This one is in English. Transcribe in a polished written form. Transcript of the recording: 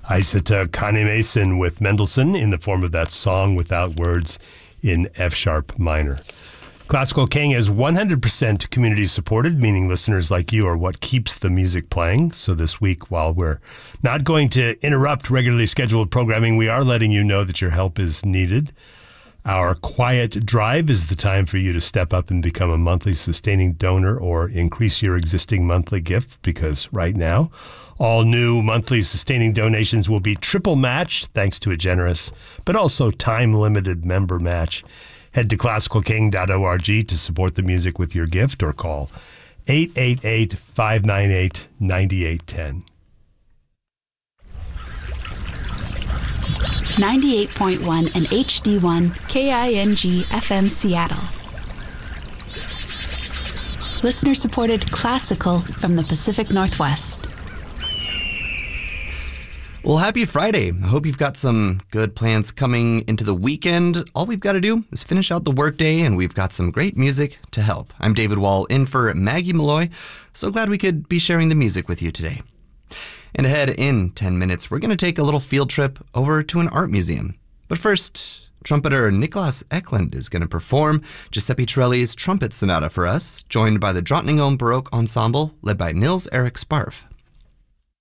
Isata Kane Mason with Mendelssohn in the form of that song without words in F-sharp minor. Classical King is 100% community supported, meaning listeners like you are what keeps the music playing. So this week, while we're not going to interrupt regularly scheduled programming, we are letting you know that your help is needed. Our quiet drive is the time for you to step up and become a monthly sustaining donor or increase your existing monthly gift, because right now, all new monthly sustaining donations will be triple matched thanks to a generous but also time-limited member match. Head to classicalking.org to support the music with your gift or call 888-598-9810. 98.1 and HD1 KING FM Seattle. Listener-supported classical from the Pacific Northwest. Well, happy Friday. I hope you've got some good plans coming into the weekend. All we've got to do is finish out the workday, and we've got some great music to help. I'm David Wall, in for Maggie Malloy. So glad we could be sharing the music with you today. And ahead in 10 minutes, we're going to take a little field trip over to an art museum. But first, trumpeter Niklas Eklund is going to perform Giuseppe Torelli's Trumpet Sonata for us, joined by the Drottningholm Baroque Ensemble, led by Nils Erik Sparv.